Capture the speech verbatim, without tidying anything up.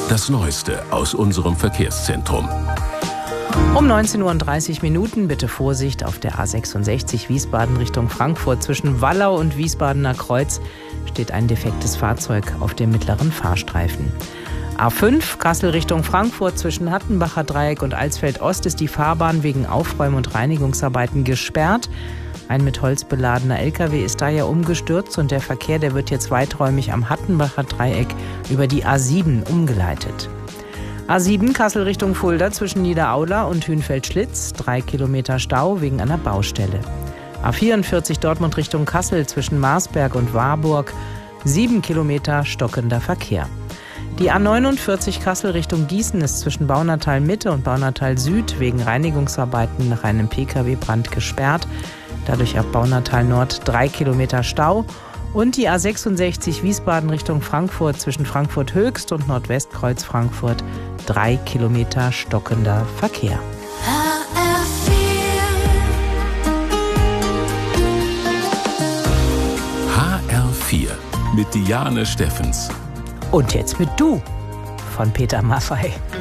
Das Neueste aus unserem Verkehrszentrum. Um neunzehn Uhr und dreißig Minuten bitte Vorsicht auf der A sechsundsechzig Wiesbaden Richtung Frankfurt. Zwischen Wallau und Wiesbadener Kreuz steht ein defektes Fahrzeug auf dem mittleren Fahrstreifen. A fünf Kassel Richtung Frankfurt zwischen Hattenbacher Dreieck und Alsfeld Ost ist die Fahrbahn wegen Aufräum- und Reinigungsarbeiten gesperrt. Ein mit Holz beladener L K W ist daher umgestürzt und der Verkehr, der wird jetzt weiträumig am Hattenbacher Dreieck über die A sieben umgeleitet. A sieben Kassel Richtung Fulda zwischen Niederaula und Hünfeld-Schlitz, drei Kilometer Stau wegen einer Baustelle. A vierundvierzig Dortmund Richtung Kassel zwischen Marsberg und Warburg, sieben Kilometer stockender Verkehr. Die A neunundvierzig Kassel Richtung Gießen ist zwischen Baunatal Mitte und Baunatal Süd wegen Reinigungsarbeiten nach einem P K W-Brand gesperrt. Dadurch ab Baunatal Nord drei Kilometer Stau. Und die A sechsundsechzig Wiesbaden Richtung Frankfurt zwischen Frankfurt Höchst und Nordwestkreuz Frankfurt, drei Kilometer stockender Verkehr. H R vier mit Diane Steffens. Und jetzt mit Du von Peter Maffay.